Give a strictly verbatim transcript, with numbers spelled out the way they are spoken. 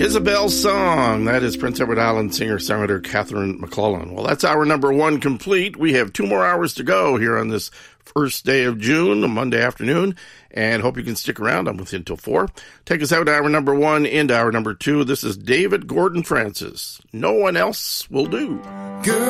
Isabel's Song. That is Prince Edward Island singer-songwriter Catherine McClellan. Well, that's hour number one complete. We have two more hours to go here on this first day of June, a Monday afternoon, and hope you can stick around. I'm with you until four. Take us out hour number one into hour number two. This is David Gordon Francis. No One Else Will Do. Good.